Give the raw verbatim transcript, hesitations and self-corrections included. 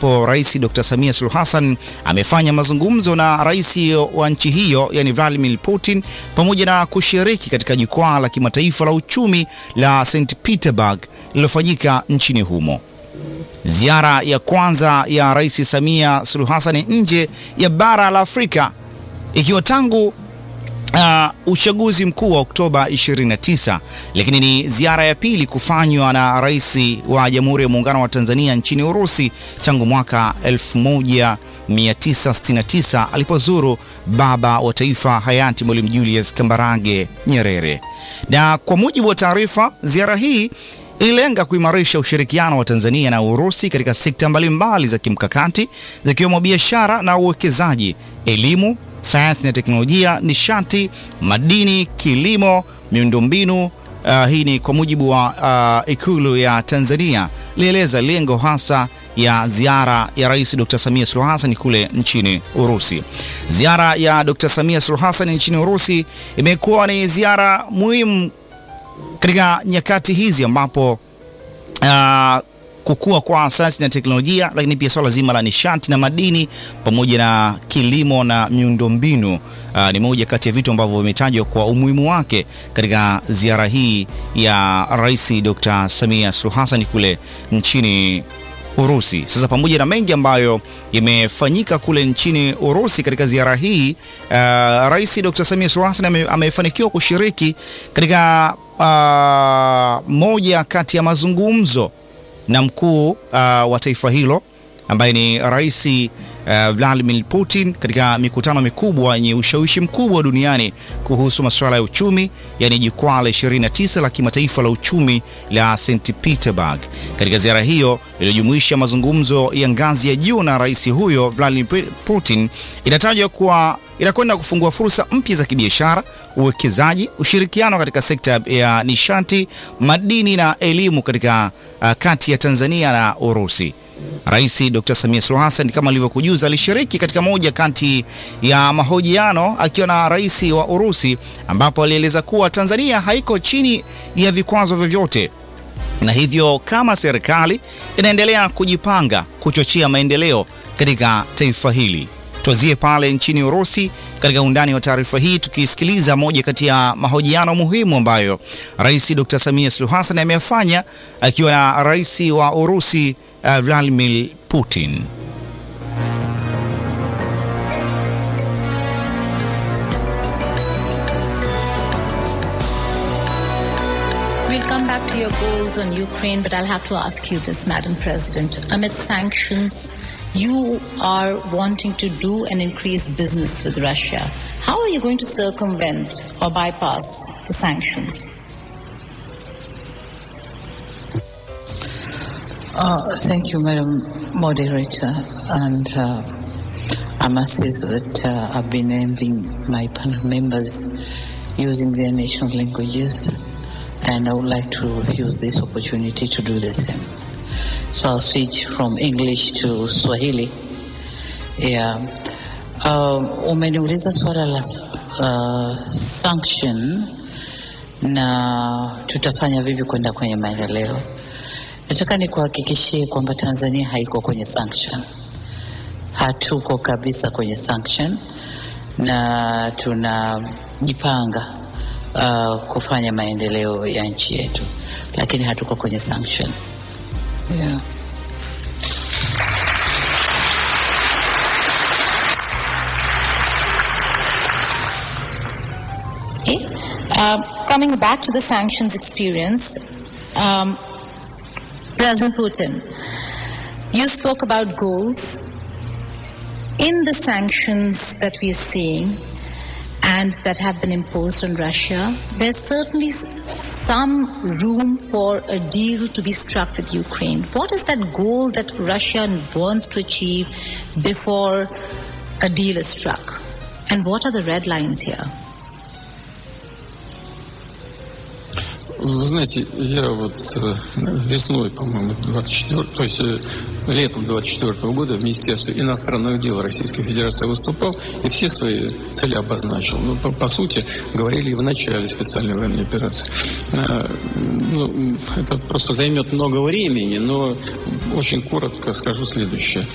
ambapo Rais Doctor Samia Suluhu Hassan amefanya mazungumzo na rais wa nchi hiyo, yani Vladimir Putin, pamoja na kushiriki katika jukwaa la kimataifa la uchumi la Saint Petersburg lililofanyika nchini humo. Ziara ya kwanza ya Rais Samia Suluhu Hassan nje ya bara la Afrika ikiwa tangu Uh, uchaguzi mkuu wa Oktoba ishirini na tisa, lakini ni ziara ya pili kufanywa na rais wa Jamhuri ya Muungano wa Tanzania nchini Urusi tangu mwaka elfu moja mia tisa sitini na tisa alipozuru baba wa taifa hayati Mwalimu Julius Kambarage Nyerere. Na kwa mujibu wa taarifa, ziara hii ililenga kuimarisha ushirikiano wa Tanzania na Urusi katika sekta mbalimbali za kimkakati zikiwemo biashara na uwekezaji, elimu, sayansi na teknolojia, nishati, madini, kilimo, miundombinu. Uh, hii ni kwa mujibu wa uh, Ikulu ya Tanzania lieleza lengo hasa ya ziara ya Rais Doctor Samia Suluhu Hassan kule nchini Urusi. Ziara ya Doctor Samia Suluhu Hassan nchini Urusi imekuwa ni ziara muhimu katika nyakati hizi ambapo uh, kukua kwa sayansi na teknolojia, lakini pia swala zima la nishati na madini pamoja na kilimo na miundombinu uh, ni moja kati ya vitu ambavyo vimetajwa kwa umuhimu wake katika ziara hii ya Rais Doctor Samia Suluhu Hassan kule nchini Urusi. Sasa pamoja na mengi ambayo yamefanyika kule nchini Urusi katika ziara hii, uh, Rais Doctor Samia Suluhu Hassan amefanikiwa kushiriki katika uh, moja kati ya mazungumzo na mkuu uh, wa taifa hilo ambaye ni Rais uh, Vladimir Putin katika mikutano mikubwa yenye ushawishi mkubwa duniani kuhusu masuala ya uchumi, yani jukwaa la ishirini na tisa la kimataifa la uchumi la Saint Petersburg. Katika ziara hiyo iliyojumuisha mazungumzo ya ngazi ya juu na rais huyo Vladimir Putin, inatajwa kuwa inakwenda kufungua fursa mpya za kibiashara, uwekezaji, ushirikiano katika sekta ya nishati, madini na elimu katika uh, kati ya Tanzania na Urusi. Rais Doctor Samia Suluhu Hassan kama alivyokujuza alishiriki katika moja kati ya mahojiano akiwa na rais wa Urusi, ambapo alieleza kuwa Tanzania haiko chini ya vikwazo vyovyote, na hivyo kama serikali inaendelea kujipanga kuchochea maendeleo katika taifa hili. Tuanzie pale nchini Urusi katika undani wa taarifa hii tukisikiliza moja kati ya mahojiano muhimu ambayo Rais Doctor Samia Suluhu Hassan amefanya akiwa na rais wa Urusi uh, Vladimir Putin. We'll come back to your goals on Ukraine, but I'll have to ask you this, Madam President. Amid sanctions, you are wanting to do and increase business with Russia. How are you going to circumvent or bypass the sanctions? Uh, thank you, Madam Moderator. And uh, I must say that uh, I've been envying my panel members using their national languages, and I would like to use this opportunity to do the same. So I'll switch from English to Swahili. Yeah. Um, umeniuliza swala la uh, sanction na tutafanya vipi kwenda kwenye maendeleo. Nataka nikuhakikishie kwamba Tanzania haiko kwenye sanction. Hatuko kabisa kwenye sanction, na tunajipanga uh, kufanya maendeleo ya nchi yetu, lakini hatuko kwenye sanction. Yeah. Okay. Uh, coming back to the sanctions experience, um, President Putin, you spoke about goals. In the sanctions that we are seeing and that have been imposed on Russia, there's certainly some room for a deal to be struck with Ukraine. What is that goal that Russia wants to achieve before a deal is struck? And what are the red lines here? Вы знаете, я вот весной, по-моему, двадцать четвёртого, то есть летом двадцать четвёртого года в Министерстве иностранных дел Российской Федерации выступал и все свои цели обозначил. Ну, по, по сути, говорили и в начале специальной военной операции. Ну, это просто займет много времени, но очень коротко скажу следующее.